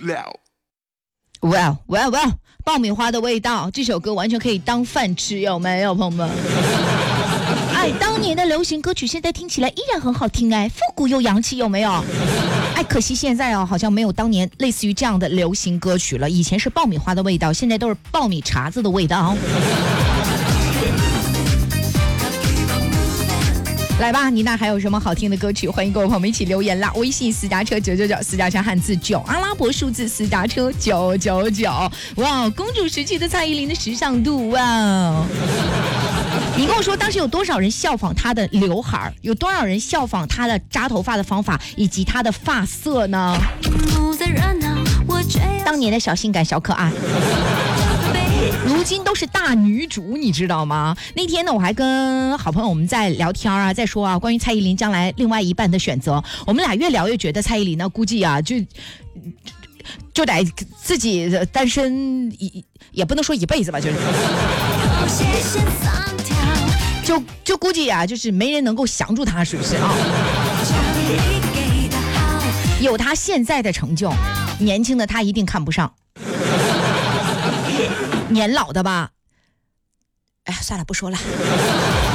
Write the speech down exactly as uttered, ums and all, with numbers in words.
Well well well， 爆米花的味道，这首歌完全可以当饭吃，有没有，朋友们？哎，当年的流行歌曲现在听起来依然很好听，哎，复古又洋气，有没有？哎，可惜现在哦，好像没有当年类似于这样的流行歌曲了。以前是爆米花的味道，现在都是爆米碴子的味道。来吧，你那还有什么好听的歌曲？欢迎各位朋友们一起留言啦！微信私家车九九九，私家车汉字九，阿拉伯数字私家车九九九。哇，公主时期的蔡依林的时尚度，哇！你跟我说，当时有多少人效仿她的刘海，有多少人效仿她的扎头发的方法以及她的发色呢？当年的小性感小可爱。如今都是大女主，你知道吗？那天呢，我还跟好朋友我们在聊天啊，在说啊，关于蔡依林将来另外一半的选择。我们俩越聊越觉得蔡依林呢，估计啊，就就得自己单身，也不能说一辈子吧，就是就就估计啊，就是没人能够降住她，是不是啊？有她现在的成就，年轻的她一定看不上。年老的吧，哎呀，算了，不说了。